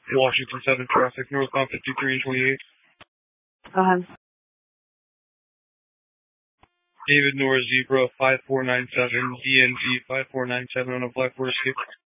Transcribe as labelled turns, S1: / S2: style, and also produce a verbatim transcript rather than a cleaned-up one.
S1: Washington seven traffic, northbound fifty-three and twenty-eight.
S2: Go ahead.
S1: David Norris Zebra five four nine seven, D N Z five four nine seven on a Black Forest Escape.